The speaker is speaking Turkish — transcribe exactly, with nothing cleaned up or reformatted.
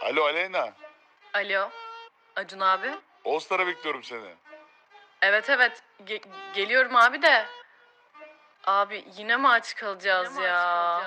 Alo Aleyna. Alo, Acun abi. All Star'a bekliyorum seni. Evet evet, Ge- geliyorum abi de. Abi yine mi aç kalacağız ya?